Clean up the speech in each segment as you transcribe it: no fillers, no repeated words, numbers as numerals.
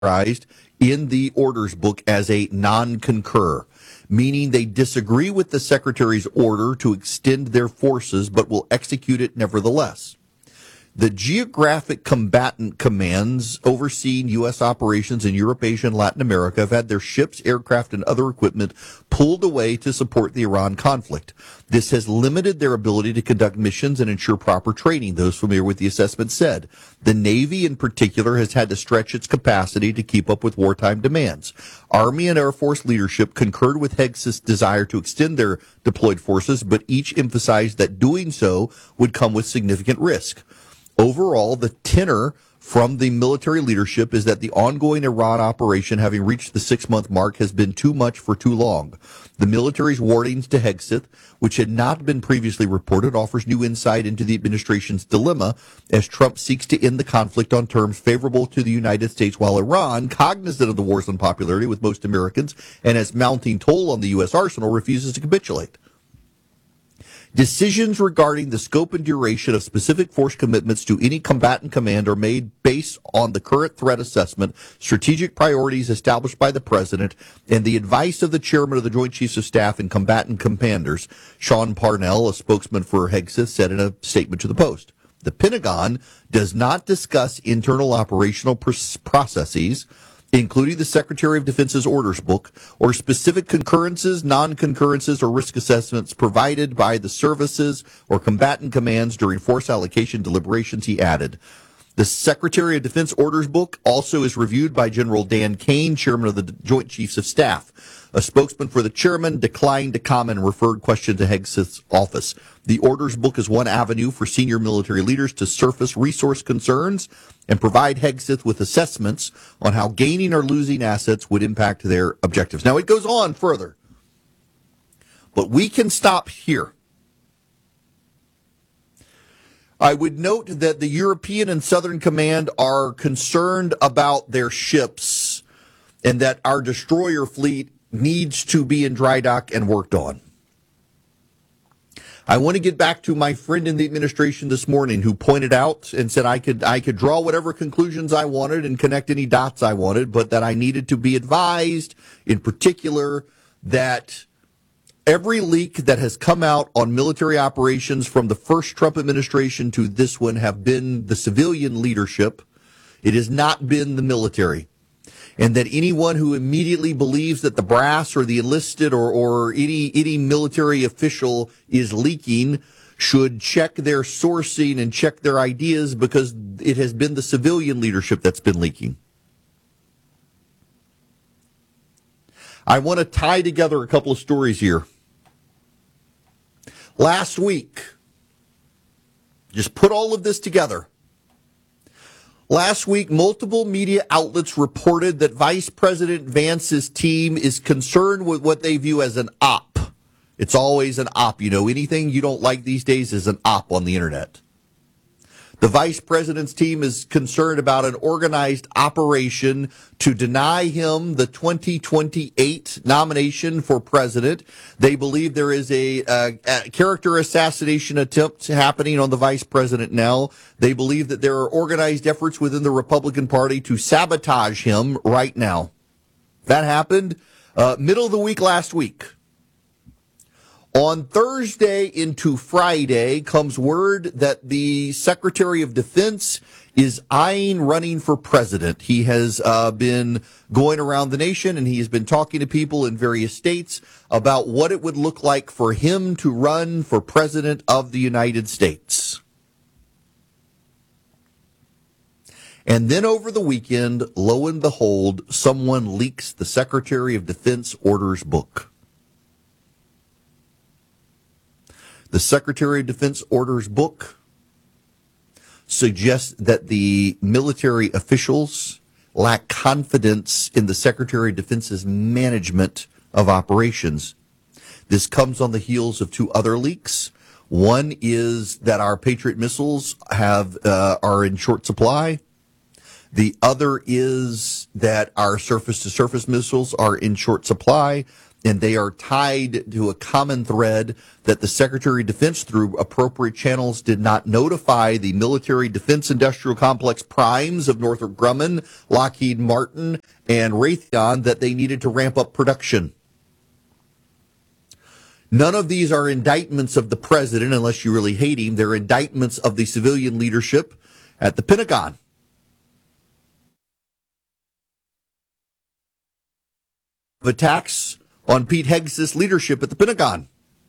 in the orders book as a non-concur, meaning they disagree with the Secretary's order to extend their forces but will execute it nevertheless. The geographic combatant commands overseeing U.S. operations in Europe, Asia, and Latin America have had their ships, aircraft, and other equipment pulled away to support the Iran conflict. This has limited their ability to conduct missions and ensure proper training, those familiar with the assessment said. The Navy, in particular, has had to stretch its capacity to keep up with wartime demands. Army and Air Force leadership concurred with Hegseth's desire to extend their deployed forces, but each emphasized that doing so would come with significant risk. Overall, the tenor from the military leadership is that the ongoing Iran operation, having reached the 6-month mark, has been too much for too long. The military's warnings to Hegseth, which had not been previously reported, offers new insight into the administration's dilemma as Trump seeks to end the conflict on terms favorable to the United States, while Iran, cognizant of the war's unpopularity with most Americans and its mounting toll on the U.S. arsenal, refuses to capitulate. Decisions regarding the scope and duration of specific force commitments to any combatant command are made based on the current threat assessment, strategic priorities established by the President, and the advice of the Chairman of the Joint Chiefs of Staff and combatant commanders. Sean Parnell, a spokesman for Hegseth, said in a statement to the Post. The Pentagon does not discuss internal operational processes, including the Secretary of Defense's orders book, or specific concurrences, non-concurrences, or risk assessments provided by the services or combatant commands during force allocation deliberations, he added. The Secretary of Defense orders book also is reviewed by General Dan Kane, Chairman of the Joint Chiefs of Staff. A spokesman for the chairman declined to comment and referred question to Hegseth's office. The orders book is one avenue for senior military leaders to surface resource concerns and provide Hegseth with assessments on how gaining or losing assets would impact their objectives. Now, it goes on further, but we can stop here. I would note that the European and Southern Command are concerned about their ships and that our destroyer fleet needs to be in dry dock and worked on. I want to get back to my friend in the administration this morning who pointed out and said I could draw whatever conclusions I wanted and connect any dots I wanted, but that I needed to be advised in particular that every leak that has come out on military operations from the first Trump administration to this one have been the civilian leadership. It has not been the military. And that anyone who immediately believes that the brass or the enlisted or any military official is leaking should check their sourcing and check their ideas, because it has been the civilian leadership that's been leaking. I want to tie together a couple of stories here. Last week, just put all of this together. Last week, multiple media outlets reported that Vice President Vance's team is concerned with what they view as an op. It's always an op. You know, anything you don't like these days is an op on the internet. The vice president's team is concerned about an organized operation to deny him the 2028 nomination for president. They believe there is a character assassination attempt happening on the vice president now. They believe that there are organized efforts within the Republican Party to sabotage him right now. That happened middle of the week last week. On Thursday into Friday comes word that the Secretary of Defense is eyeing running for president. He has been going around the nation and he has been talking to people in various states about what it would look like for him to run for president of the United States. And then over the weekend, lo and behold, someone leaks the Secretary of Defense orders book. The Secretary of Defense orders book suggests that the military officials lack confidence in the Secretary of Defense's management of operations. This comes on the heels of two other leaks. One is that our Patriot missiles are in short supply. The other is that our surface-to-surface missiles are in short supply. and they are tied to a common thread that the Secretary of Defense, through appropriate channels, did not notify the military defense industrial complex primes of Northrop Grumman, Lockheed Martin, and Raytheon that they needed to ramp up production. None of these are indictments of the president, unless you really hate him. They're indictments of the civilian leadership at the Pentagon. Attacks on Pete Hegseth's leadership at the Pentagon.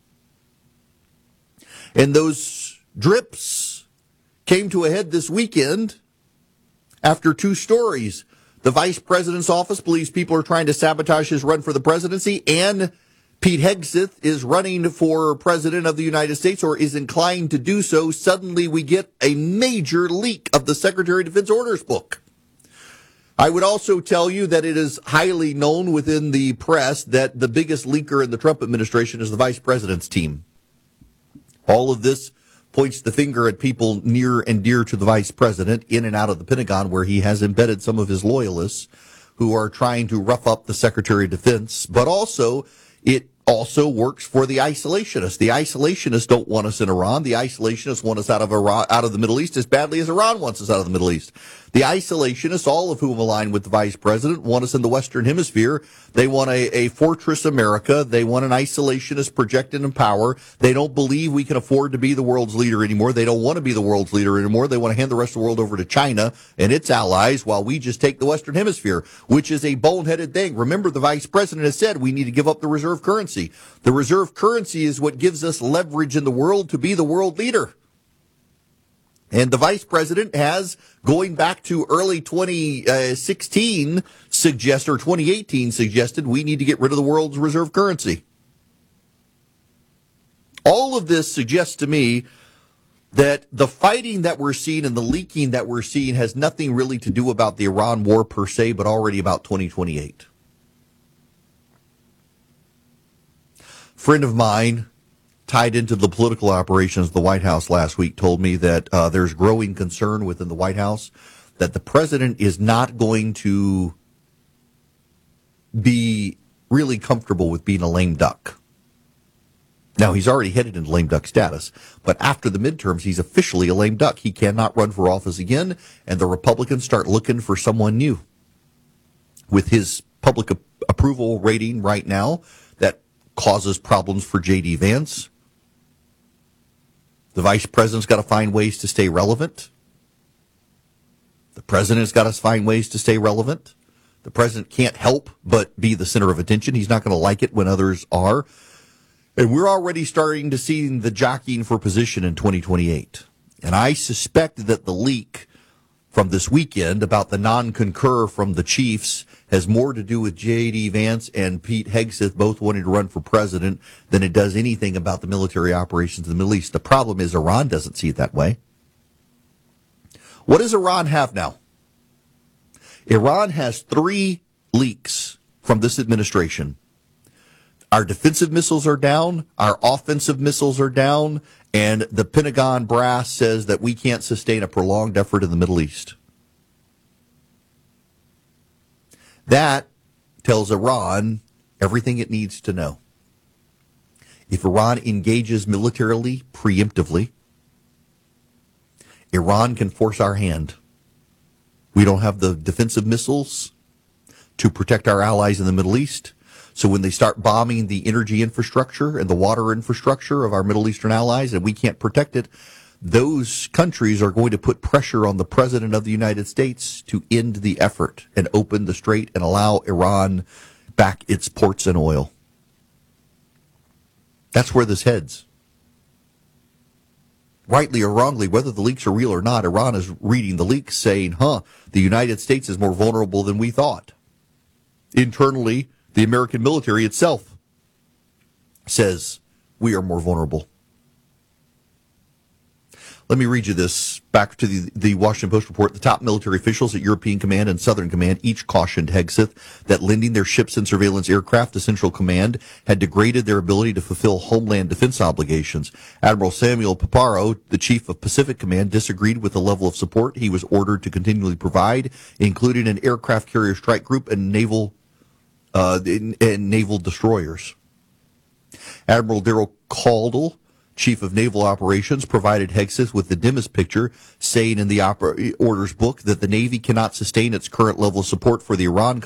And those drips came to a head this weekend after two stories. The vice president's office believes people are trying to sabotage his run for the presidency, and Pete Hegseth is running for president of the United States, or is inclined to do so. Suddenly we get a major leak of the Secretary of Defense orders book. I would also tell you that it is highly known within the press that the biggest leaker in the Trump administration is the vice president's team. All of this points the finger at people near and dear to the vice president in and out of the Pentagon, where he has embedded some of his loyalists who are trying to rough up the Secretary of Defense. But also, it also works for the isolationists. The isolationists don't want us in Iran. The isolationists want us out of the Middle East as badly as Iran wants us out of the Middle East. The isolationists, all of whom align with the vice president, want us in the Western Hemisphere. They want a fortress America. They want an isolationist projected in power. They don't believe we can afford to be the world's leader anymore. They don't want to be the world's leader anymore. They want to hand the rest of the world over to China and its allies while we just take the Western Hemisphere, which is a boneheaded thing. Remember, the vice president has said we need to give up the reserve currency. The reserve currency is what gives us leverage in the world to be the world leader. And the vice president has, going back to early 2018, suggested we need to get rid of the world's reserve currency. All of this suggests to me that the fighting that we're seeing and the leaking that we're seeing has nothing really to do about the Iran war per se, but already about 2028. Friend of mine, tied into the political operations of the White House last week, told me that there's growing concern within the White House that the president is not going to be really comfortable with being a lame duck. Now, he's already headed into lame duck status, but after the midterms, he's officially a lame duck. He cannot run for office again, and the Republicans start looking for someone new. With his public approval rating right now, that causes problems for J.D. Vance. The vice president's got to find ways to stay relevant. The president's got to find ways to stay relevant. The president can't help but be the center of attention. He's not going to like it when others are. And we're already starting to see the jockeying for position in 2028. And I suspect that the leak from this weekend about the non-concur from the chiefs has more to do with J.D. Vance and Pete Hegseth both wanting to run for president than it does anything about the military operations in the Middle East. The problem is Iran doesn't see it that way. What does Iran have now? Iran has 3 leaks from this administration. Our defensive missiles are down, our offensive missiles are down, and the Pentagon brass says that we can't sustain a prolonged effort in the Middle East. That tells Iran everything it needs to know. If Iran engages militarily, preemptively, Iran can force our hand. We don't have the defensive missiles to protect our allies in the Middle East. So when they start bombing the energy infrastructure and the water infrastructure of our Middle Eastern allies and we can't protect it, those countries are going to put pressure on the President of the United States to end the effort and open the strait and allow Iran back its ports and oil. That's where this heads. Rightly or wrongly, whether the leaks are real or not, Iran is reading the leaks saying, the United States is more vulnerable than we thought. Internally, the American military itself says we are more vulnerable. Let me read you this. Back to the Washington Post report. The top military officials at European Command and Southern Command each cautioned Hegseth that lending their ships and surveillance aircraft to Central Command had degraded their ability to fulfill homeland defense obligations. Admiral Samuel Paparo, the chief of Pacific Command, disagreed with the level of support he was ordered to continually provide, including an aircraft carrier strike group and naval and naval destroyers. Admiral Daryl Caldwell, Chief of Naval Operations, provided Hegseth with the dimmest picture, saying in the orders book that the Navy cannot sustain its current level of support for the Iran